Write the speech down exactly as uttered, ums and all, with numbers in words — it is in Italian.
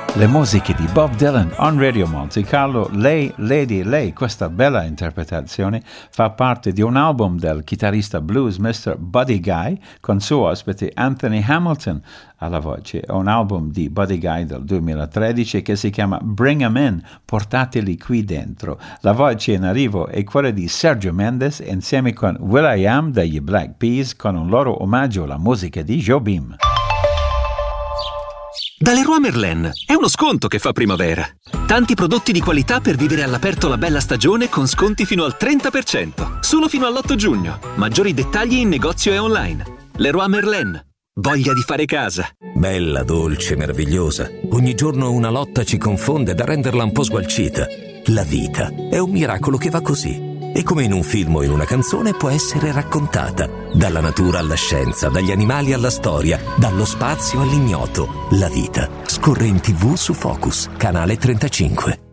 Le musiche di Bob Dylan on Radio Monte Carlo, Lei, Lady, Lei. Questa bella interpretazione fa parte di un album del chitarrista blues mister Buddy Guy con suo ospite Anthony Hamilton alla voce. È un album di Buddy Guy del duemilatredici che si chiama Bring 'Em In, portateli qui dentro. La voce in arrivo è quella di Sergio Mendes insieme con will.i.am degli Black Peas con un loro omaggio alla musica di Jobim. Da Leroy Merlin è uno sconto che fa primavera. Tanti prodotti di qualità per vivere all'aperto la bella stagione con sconti fino al trenta per cento. Solo fino all'otto giugno. Maggiori dettagli in negozio e online. Leroy Merlin. Voglia di fare casa. Bella, dolce, meravigliosa. Ogni giorno una lotta ci confonde da renderla un po' sgualcita. La vita è un miracolo che va così. E come in un film o in una canzone può essere raccontata. Dalla natura alla scienza, dagli animali alla storia, dallo spazio all'ignoto. La vita scorre in tivù su Focus, canale trentacinque.